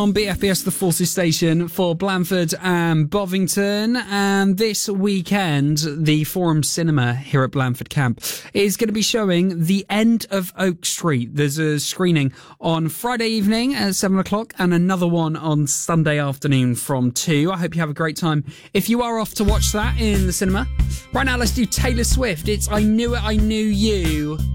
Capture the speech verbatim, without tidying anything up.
on B F B S, the Forces station for Blandford and Bovington. And this weekend, the Forum Cinema here at Blandford Camp is going to be showing The End of Oak Street. There's a screening on Friday evening at seven o'clock and another one on Sunday afternoon from two. I hope you have a great time if you are off to watch that in the cinema. Right now, let's do Taylor Swift. It's I Knew It, I Knew You.